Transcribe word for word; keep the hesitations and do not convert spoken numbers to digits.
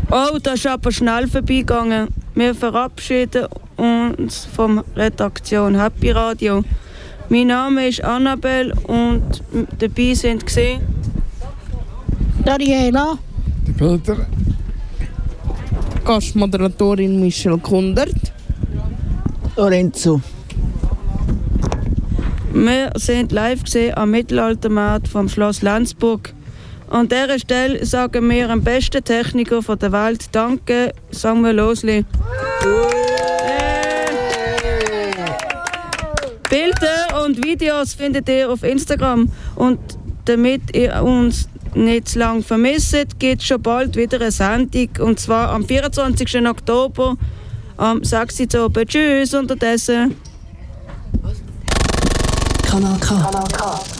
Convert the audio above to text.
Oh, das ist aber schnell vorbeigegangen. Wir verabschieden uns vom Redaktion Happy Radio. Mein Name ist Annabelle und dabei sind gesehen Daniela, der Peter, Gastmoderatorin Michelle Kundert, Lorenzo. Wir sind live gesehen am Mittelaltermarkt vom Schloss Lenzburg. An dieser Stelle sagen wir am besten Techniker von der Welt Danke, Samuel Losli. Bilder und Videos findet ihr auf Instagram. Und damit ihr uns nicht zu lange vermisst, gibt es schon bald wieder eine Sendung. Und zwar am vierundzwanzigsten Oktober am sechs Uhr oben. Tschüss unterdessen. Kanal K. Kanal K.